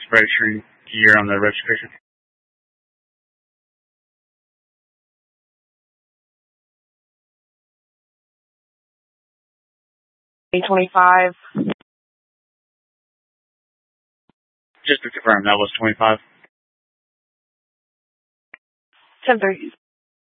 registering year on the registration. $25. Just to confirm, that was 25. 10:30.